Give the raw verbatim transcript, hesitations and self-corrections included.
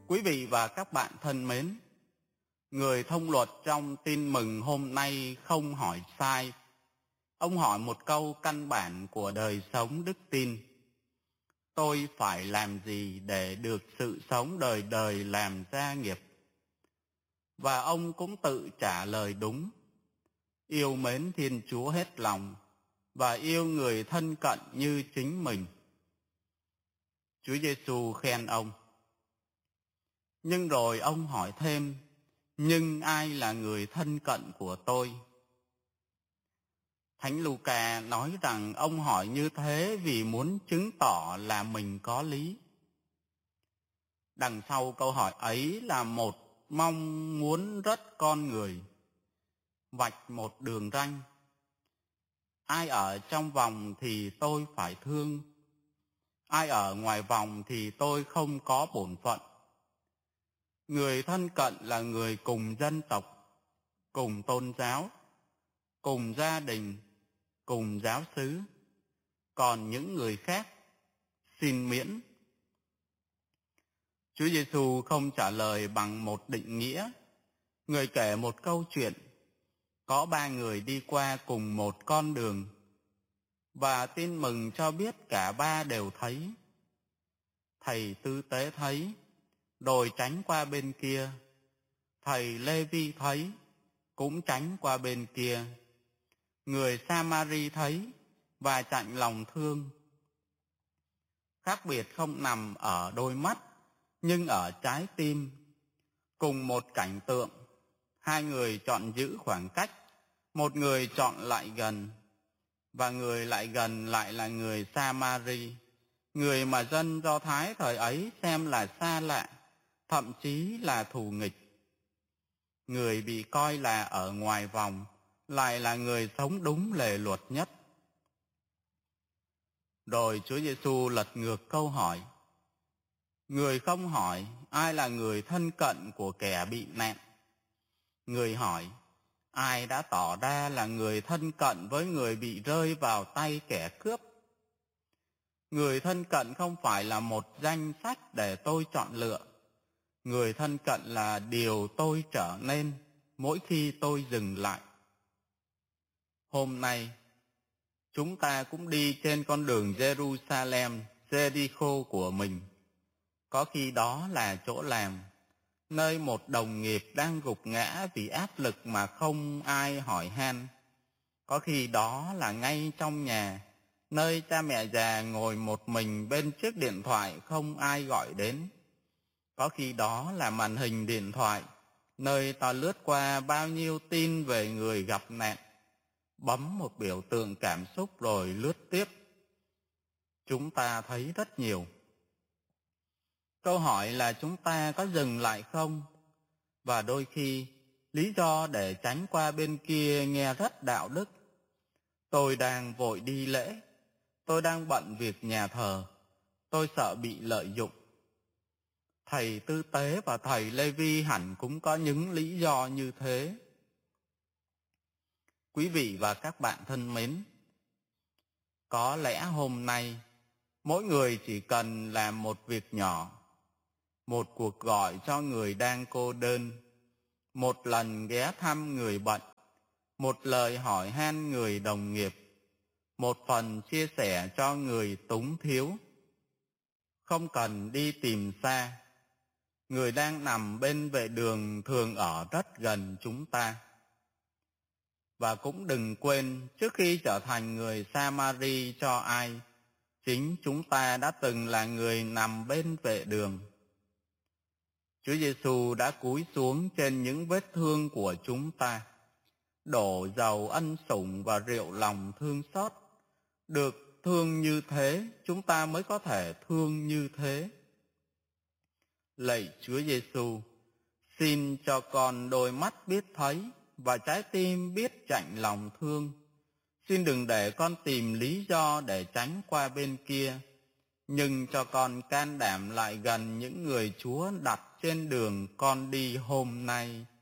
Quý vị và các bạn thân mến, người thông luật trong tin mừng hôm nay không hỏi sai. Ông hỏi một câu căn bản của đời sống đức tin: tôi phải làm gì để được sự sống đời đời làm gia nghiệp? Và ông cũng tự trả lời đúng: yêu mến Thiên Chúa hết lòng và yêu người thân cận như chính mình. Chúa Giêsu khen ông. Nhưng rồi ông hỏi thêm: nhưng ai là người thân cận của tôi? Thánh Luca nói rằng ông hỏi như thế vì muốn chứng tỏ là mình có lý. Đằng sau câu hỏi ấy là một mong muốn rất con người, vạch một đường ranh. Ai ở trong vòng thì tôi phải thương, ai ở ngoài vòng thì tôi không có bổn phận. Người thân cận là người cùng dân tộc, cùng tôn giáo, cùng gia đình, cùng giáo xứ. Còn những người khác xin miễn. Chúa Giêsu không trả lời bằng một định nghĩa. Người kể một câu chuyện: có ba người đi qua cùng một con đường, và tin mừng cho biết cả ba đều thấy. Thầy tư tế thấy, rồi tránh qua bên kia. Thầy Lê-vi thấy, cũng tránh qua bên kia. Người Sa-ma-ri thấy và chạnh lòng thương. Khác biệt không nằm ở đôi mắt, nhưng ở trái tim. Cùng một cảnh tượng, hai người chọn giữ khoảng cách, một người chọn lại gần, và người lại gần lại là người Sa-ma-ri, người mà dân Do Thái thời ấy xem là xa lạ, thậm chí là thù nghịch. Người bị coi là ở ngoài vòng lại là người sống đúng lề luật nhất. Rồi Chúa Giêsu lật ngược câu hỏi. Người không hỏi ai là người thân cận của kẻ bị nạn. Người hỏi ai đã tỏ ra là người thân cận với người bị rơi vào tay kẻ cướp. Người thân cận không phải là một danh sách để tôi chọn lựa. Người thân cận là điều tôi trở nên mỗi khi tôi dừng lại. Hôm nay, chúng ta cũng đi trên con đường Jerusalem, Jericho của mình. Có khi đó là chỗ làm, nơi một đồng nghiệp đang gục ngã vì áp lực mà không ai hỏi han. Có khi đó là ngay trong nhà, nơi cha mẹ già ngồi một mình bên chiếc điện thoại không ai gọi đến. Có khi đó là màn hình điện thoại, nơi ta lướt qua bao nhiêu tin về người gặp nạn, bấm một biểu tượng cảm xúc rồi lướt tiếp. Chúng ta thấy rất nhiều. Câu hỏi là chúng ta có dừng lại không? Và đôi khi, lý do để tránh qua bên kia nghe rất đạo đức. Tôi đang vội đi lễ, tôi đang bận việc nhà thờ, tôi sợ bị lợi dụng. Thầy tư tế và thầy Lê-vi hẳn cũng có những lý do như thế. Quý vị và các bạn thân mến, có lẽ hôm nay mỗi người chỉ cần làm một việc nhỏ, một cuộc gọi cho người đang cô đơn, một lần ghé thăm người bệnh, một lời hỏi han người đồng nghiệp, một phần chia sẻ cho người túng thiếu. Không cần đi tìm xa, người đang nằm bên vệ đường thường ở rất gần chúng ta. Và cũng đừng quên, trước khi trở thành người Sa-ma-ri cho ai, chính chúng ta đã từng là người nằm bên vệ đường. Chúa Giêsu đã cúi xuống trên những vết thương của chúng ta, đổ dầu ân sủng và rượu lòng thương xót. Được thương như thế, chúng ta mới có thể thương như thế. Lạy Chúa Giêsu, xin cho con đôi mắt biết thấy và trái tim biết chạnh lòng thương. Xin đừng để con tìm lý do để tránh qua bên kia, nhưng cho con can đảm lại gần những người Chúa đặt trên đường con đi hôm nay.